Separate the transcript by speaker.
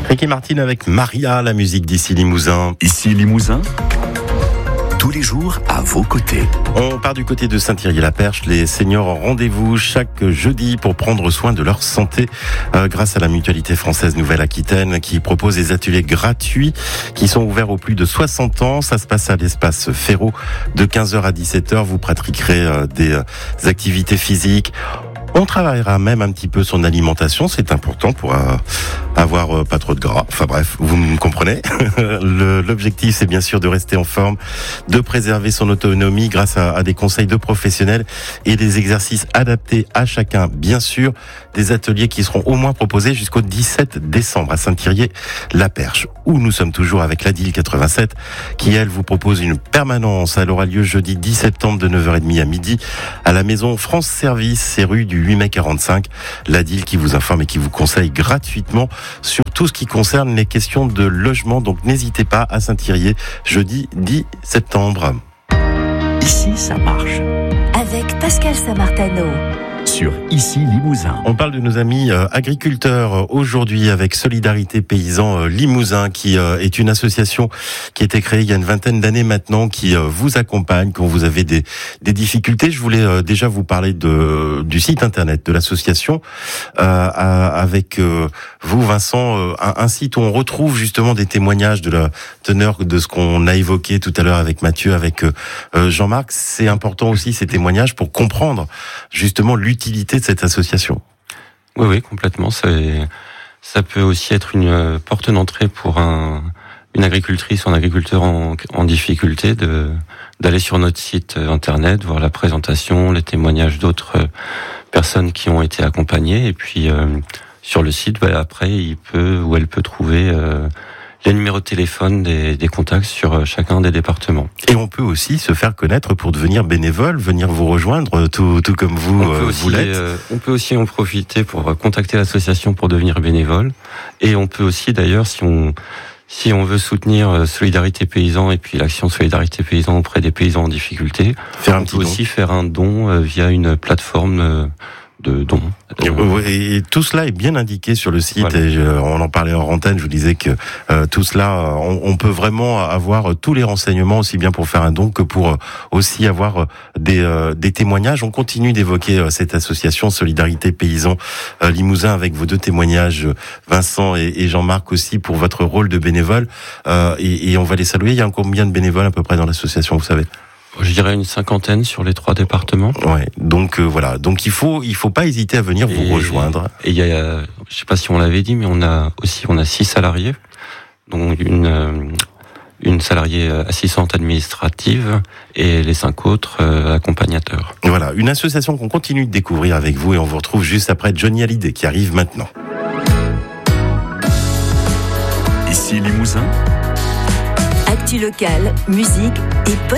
Speaker 1: Ricky Martin avec Maria, la musique d'ici Limousin.
Speaker 2: Ici Limousin, tous les jours à vos côtés.
Speaker 1: On part du côté de Saint-Thierry-la-Perche. Les seniors ont rendez-vous chaque jeudi pour prendre soin de leur santé grâce à la Mutualité Française Nouvelle-Aquitaine qui propose des ateliers gratuits qui sont ouverts aux plus de 60 ans. Ça se passe à l'espace Ferraud de 15h à 17h. Vous pratiquerez des activités physiques. On travaillera même un petit peu son alimentation, c'est important pour avoir pas trop de gras. Enfin bref, vous me comprenez. L'objectif, c'est bien sûr de rester en forme, de préserver son autonomie grâce à des conseils de professionnels et des exercices adaptés à chacun. Bien sûr, des ateliers qui seront au moins proposés jusqu'au 17 décembre à Saint-Thierry-la-Perche, où nous sommes toujours avec l'ADIL 87, qui elle vous propose une permanence. Elle aura lieu jeudi 10 septembre de 9h30 à midi à la maison France Service, c'est rue du 8 mai 45, l'ADIL qui vous informe et qui vous conseille gratuitement sur tout ce qui concerne les questions de logement. Donc n'hésitez pas à Saint-Thierry, jeudi 10 septembre.
Speaker 2: Ici, ça marche.
Speaker 3: Avec Pascal Samartano.
Speaker 2: Sur Ici Limousin.
Speaker 1: On parle de nos amis agriculteurs aujourd'hui avec Solidarité Paysans Limousin qui est une association qui a été créée il y a une vingtaine d'années maintenant, qui vous accompagne quand vous avez des difficultés. Je voulais déjà vous parler du site internet de l'association avec vous Vincent, un site où on retrouve justement des témoignages de la teneur de ce qu'on a évoqué tout à l'heure avec Mathieu, avec Jean-Marc. C'est important aussi ces témoignages pour comprendre justement l'utilité de cette association.
Speaker 4: Oui, complètement. Ça peut aussi être une porte d'entrée pour une agricultrice ou un agriculteur en difficulté d'aller sur notre site internet, voir la présentation, les témoignages d'autres personnes qui ont été accompagnées. Et puis, sur le site, après, il peut ou elle peut trouver les numéros de téléphone des contacts sur chacun des départements.
Speaker 1: Et on peut aussi se faire connaître pour devenir bénévole, venir vous rejoindre, tout comme vous l'êtes.
Speaker 4: On peut aussi en profiter pour contacter l'association pour devenir bénévole. Et on peut aussi, d'ailleurs, si on veut soutenir Solidarité Paysans et puis l'action Solidarité Paysans auprès des paysans en difficulté, on peut aussi faire un don via une plateforme de dons.
Speaker 1: Et tout cela est bien indiqué sur le site. Voilà. Et on en parlait en antenne. Je vous disais que tout cela, on peut vraiment avoir tous les renseignements aussi bien pour faire un don que pour aussi avoir des témoignages. On continue d'évoquer cette association Solidarité Paysans Limousin avec vos deux témoignages, Vincent et Jean-Marc aussi pour votre rôle de bénévole. Et on va les saluer. Il y a combien de bénévoles à peu près dans l'association, vous savez?
Speaker 4: Je dirais une 50aine sur les 3 départements.
Speaker 1: Ouais. Donc voilà. Donc il faut pas hésiter à venir vous rejoindre.
Speaker 4: Et il y a, je sais pas si on l'avait dit, mais on a 6 salariés, dont une salariée assistante administrative et les 5 autres accompagnateurs.
Speaker 1: Voilà, une association qu'on continue de découvrir avec vous et on vous retrouve juste après Johnny Hallyday qui arrive maintenant.
Speaker 2: Ici Limousin.
Speaker 3: Actu locale, musique et